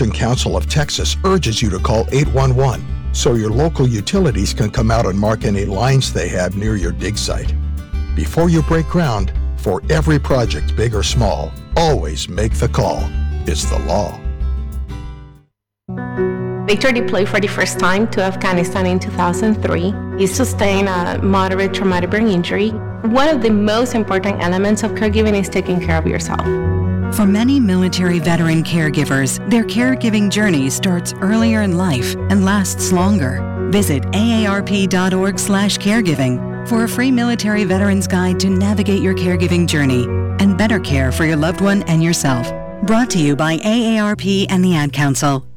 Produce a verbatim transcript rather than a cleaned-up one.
Appalachian Council of Texas urges you to call eight one one so your local utilities can come out and mark any lines they have near your dig site. Before you break ground, for every project, big or small, always make the call. It's the law. Victor deployed for the first time to Afghanistan in two thousand three. He sustained a moderate traumatic brain injury. One of the most important elements of caregiving is taking care of yourself. For many military veteran caregivers, their caregiving journey starts earlier in life and lasts longer. Visit A A R P dot org slash caregiving for a free military veterans guide to navigate your caregiving journey and better care for your loved one and yourself. Brought to you by A A R P and the Ad Council.